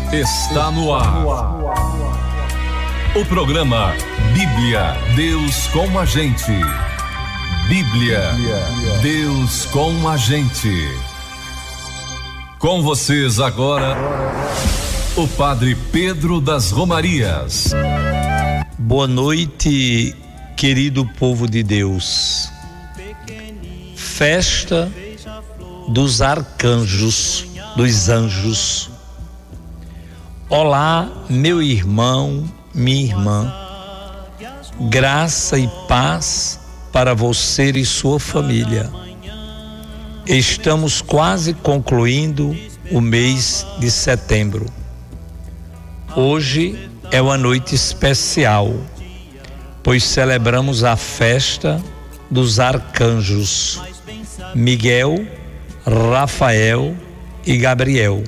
está no ar. O programa Bíblia, Deus com a gente. Bíblia, Deus com a gente. Com vocês agora, o Padre Pedro das Romarias. Boa noite, querido povo de Deus. Festa dos arcanjos, dos anjos. Olá, meu irmão, minha irmã. Graça e paz para você e sua família. Estamos quase concluindo o mês de setembro. Hoje é uma noite especial, pois celebramos a festa dos arcanjos Miguel, Rafael e Gabriel.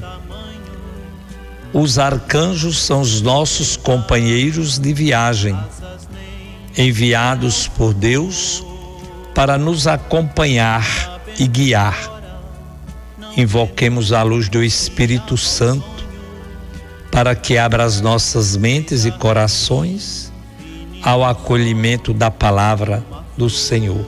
Os arcanjos são os nossos companheiros de viagem, enviados por Deus para nos acompanhar e guiar. Invoquemos a luz do Espírito Santo para que abra as nossas mentes e corações ao acolhimento da palavra do Senhor.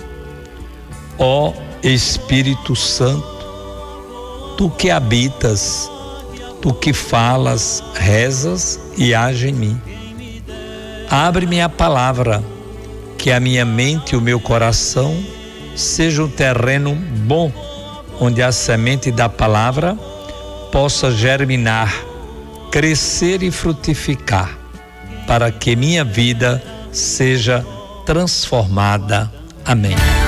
Ó Espírito Santo, tu que habitas, tu que falas, rezas e age em mim. Abre-me a palavra, que a minha mente e o meu coração sejam um terreno bom, onde a semente da palavra possa germinar, crescer e frutificar, para que minha vida seja transformada. Amém.